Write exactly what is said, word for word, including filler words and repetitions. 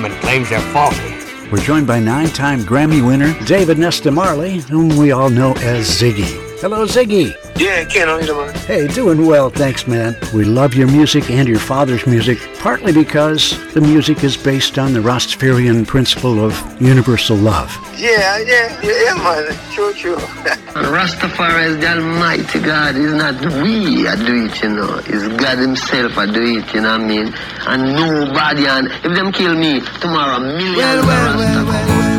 and claims they're faulty. We're joined by nine-time Grammy winner David Nesta Marley, whom we all know as Ziggy. Hello, Ziggy. Yeah, Ken, how you doing? Hey, doing well, thanks, man. We love your music and your father's music, partly because the music is based on the Rastafarian principle of universal love. Yeah, yeah, yeah, yeah, man. True, true. Rastafari is the Almighty God. It's not we that do it, you know. It's God Himself that do it, you know what I mean? And nobody, and if them kill me tomorrow, millions well, well, of Rastafari. Well, well, well.